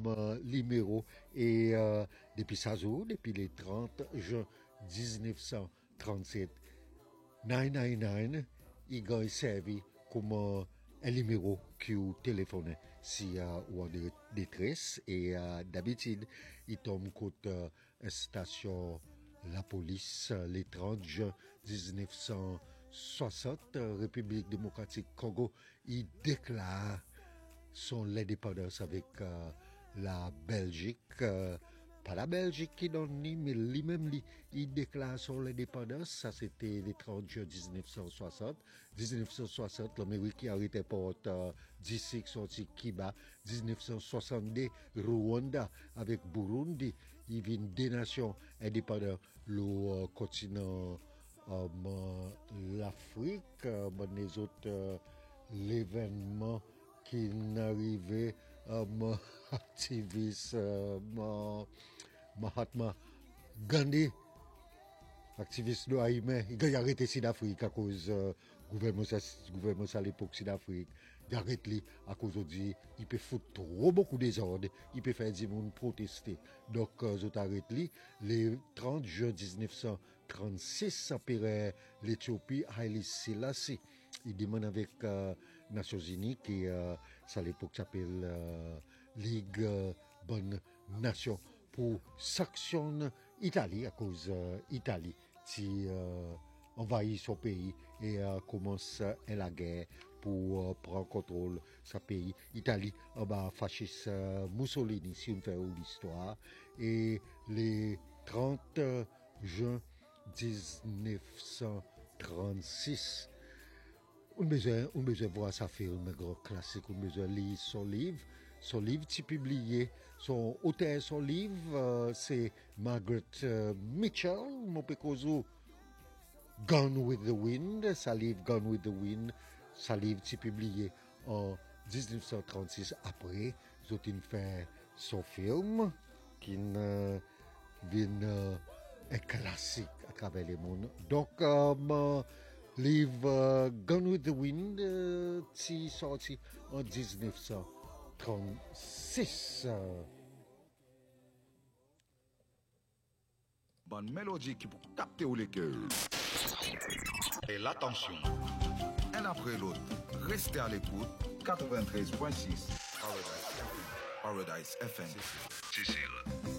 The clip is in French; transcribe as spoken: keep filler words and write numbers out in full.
comme numéro et euh, depuis ça jour, depuis le trente juin dix-neuf cent trente-sept, neuf cent quatre-vingt-dix-neuf, il a servi comme euh, un numéro qui vous téléphone si euh, ou en détresse et euh, d'habitude il tombe contre euh, une station la police euh, le trente juin dix-neuf cent soixante, euh, République démocratique Congo, il déclare son indépendance avec euh, la Belgique. Euh, pas la Belgique qui donne ni, mais lui-même, lui, il déclare son indépendance. Ça, c'était le trente juin dix-neuf cent soixante. dix-neuf cent soixante, l'Amérique qui a arrêté pour euh, dix-six sorti Kiba. dix-neuf cent soixante-deux, Rwanda avec Burundi. Il vient des nations indépendantes, le euh, continent euh, l'Afrique, euh, les autres, euh, l'événement qui n'arrivait à mon activiste euh, Mahatma Gandhi, activiste de Haïmé, il a arrêté Sud-Afrique à cause du euh, gouvernement, gouvernement à l'époque Sud-Afrique. Il a arrêté à cause de il peut foutre trop beaucoup de désordre, il peut faire des gens protester. Donc, euh, ils ont arrêté le trente juin dix-neuf cent trente-six, l'Empire l'Éthiopie, Haïli Selassie. Il demande avec les euh, Nations Unies, qui euh, à l'époque s'appelle euh, Ligue euh, Bonne Nation, pour sanctionner l'Italie à cause de l'Italie qui euh, envahit son pays et euh, commence euh, la guerre pour euh, prendre contrôle de ce pays. Italie, en bas, fasciste euh, Mussolini, si on fait l'histoire. Et le trente juin dix-neuf cent trente-six, on a besoin, on besoin de voir sa film, un grand classique, on a besoin de lire son livre. Son livre est publié, son auteur, son livre, euh, c'est Margaret euh, Mitchell, mon pécozo, Gone with the Wind, sa livre Gone with the Wind, sa livre est publié en dix-neuf cent trente-six. Après, ils ont fait son film, qui euh, vient euh, un classique à travers le monde. Donc, euh, mon livre euh, Gone with the Wind, euh, est sorti en dix-neuf cent trente-six. Bonne mélodie qui pour capter les cœurs. Et l'attention. Un après l'autre. Restez à l'écoute. quatre-vingt-treize point six. Paradise F M. Paradise F M. Cécile.